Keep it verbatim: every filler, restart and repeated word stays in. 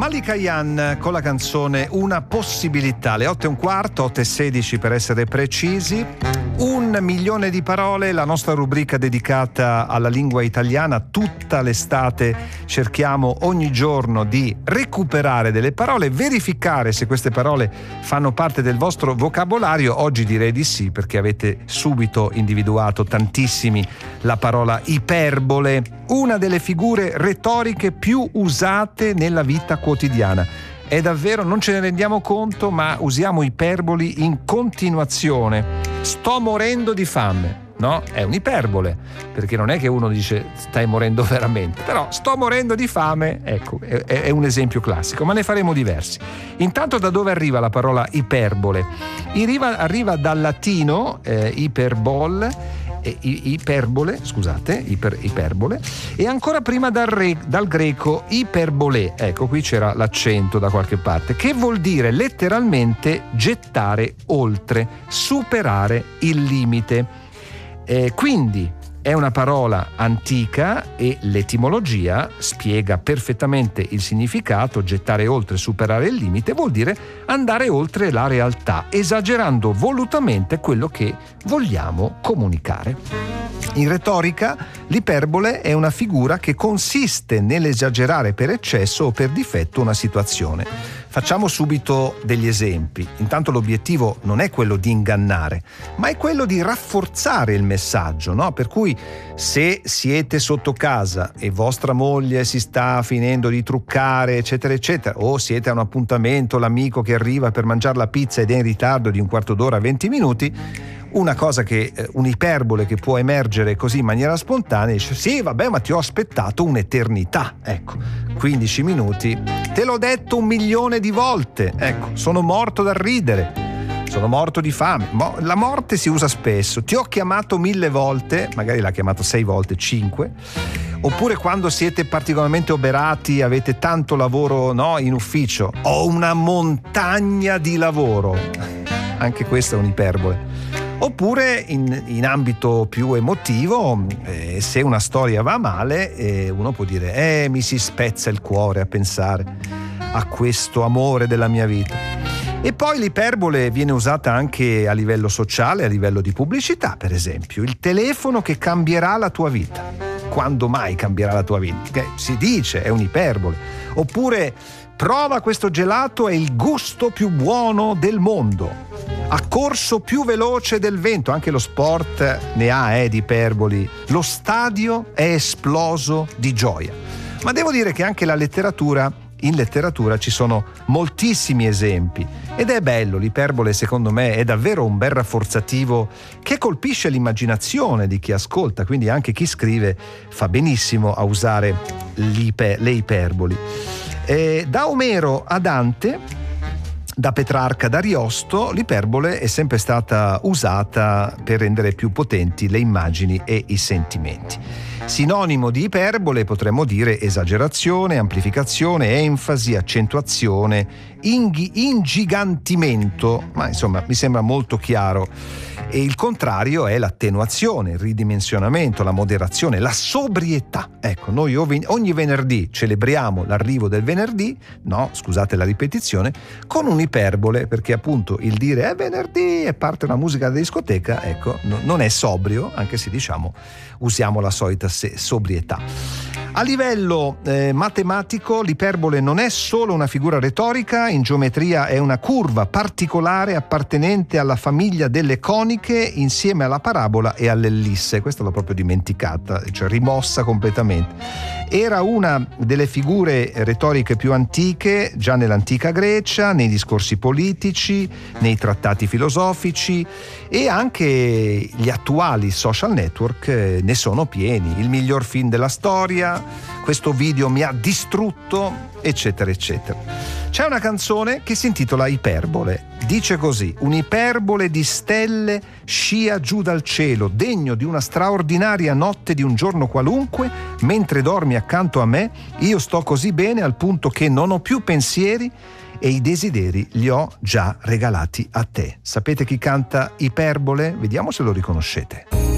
Malika Ayane con la canzone Una possibilità. Le otto e un quarto, otto e sedici per essere precisi. Un milione di parole, la nostra rubrica dedicata alla lingua italiana. Tutta l'estate cerchiamo ogni giorno di recuperare delle parole, verificare se queste parole fanno parte del vostro vocabolario. Oggi direi di sì, perché avete subito individuato tantissimi la parola iperbole, una delle figure retoriche più usate nella vita quotidiana. È davvero, non ce ne rendiamo conto, ma usiamo iperboli in continuazione. Sto morendo di fame. No, è un'iperbole, perché non è che uno dice stai morendo veramente, però sto morendo di fame, ecco, è, è un esempio classico, ma ne faremo diversi. Intanto, da dove arriva la parola iperbole? Arriva, arriva dal latino eh, iperbol, eh, iperbole, scusate, iper, iperbole, e ancora prima dal, re, dal greco iperbole, ecco, qui c'era l'accento da qualche parte, che vuol dire letteralmente gettare oltre, superare il limite. Eh, quindi è una parola antica e l'etimologia spiega perfettamente il significato. Gettare oltre, superare il limite vuol dire andare oltre la realtà, esagerando volutamente quello che vogliamo comunicare. In retorica, l'iperbole è una figura che consiste nell'esagerare per eccesso o per difetto una situazione. Facciamo subito degli esempi. Intanto l'obiettivo non è quello di ingannare, ma è quello di rafforzare il messaggio, no? Per cui se siete sotto casa e vostra moglie si sta finendo di truccare, eccetera, eccetera, o siete a un appuntamento, l'amico che arriva per mangiare la pizza ed è in ritardo di un quarto d'ora, venti minuti, una cosa che, un'iperbole che può emergere così in maniera spontanea, dice sì vabbè ma ti ho aspettato un'eternità, ecco, quindici minuti, te l'ho detto un milione di volte, ecco, sono morto dal ridere, sono morto di fame. Mo- la morte si usa spesso, ti ho chiamato mille volte, magari l'ha chiamato sei volte, cinque, oppure quando siete particolarmente oberati, avete tanto lavoro, no, in ufficio, ho una montagna di lavoro, anche questa è un'iperbole. Oppure in, in ambito più emotivo, eh, se una storia va male, eh, uno può dire eh mi si spezza il cuore a pensare a questo amore della mia vita. E poi l'iperbole viene usata anche a livello sociale, a livello di pubblicità, per esempio il telefono che cambierà la tua vita. Quando mai cambierà la tua vita? Che si dice, è un'iperbole. Oppure prova questo gelato, è il gusto più buono del mondo. Ha corso più veloce del vento, anche lo sport ne ha eh, di iperboli. Lo stadio è esploso di gioia. Ma devo dire che anche la letteratura, in letteratura ci sono moltissimi esempi ed è bello, l'iperbole secondo me è davvero un bel rafforzativo che colpisce l'immaginazione di chi ascolta, quindi anche chi scrive fa benissimo a usare l'ipe, le iperboli. E da Omero a Dante, da Petrarca ad Ariosto, l'iperbole è sempre stata usata per rendere più potenti le immagini e i sentimenti. Sinonimo di iperbole potremmo dire esagerazione, amplificazione, enfasi, accentuazione, inghi, ingigantimento, ma insomma mi sembra molto chiaro. E il contrario è l'attenuazione, il ridimensionamento, la moderazione, la sobrietà. Ecco, noi ogni venerdì celebriamo l'arrivo del venerdì, no, scusate la ripetizione, con un'iperbole, perché appunto il dire è venerdì e parte una musica da discoteca, ecco, no, non è sobrio, anche se diciamo usiamo la solita se- sobrietà. A livello eh, matematico l'iperbole non è solo una figura retorica, in geometria è una curva particolare appartenente alla famiglia delle coniche insieme alla parabola e all'ellisse. Questa l'ho proprio dimenticata, cioè rimossa completamente. Era una delle figure retoriche più antiche, già nell'antica Grecia, nei discorsi politici, nei trattati filosofici e anche gli attuali social network ne sono pieni. Il miglior film della storia, questo video mi ha distrutto, eccetera eccetera. C'è una canzone che si intitola Iperbole. Dice così: un'iperbole di stelle scia giù dal cielo, degno di una straordinaria notte di un giorno qualunque, mentre dormi accanto a me, io sto così bene al punto che non ho più pensieri e i desideri li ho già regalati a te. Sapete chi canta Iperbole? Vediamo se lo riconoscete.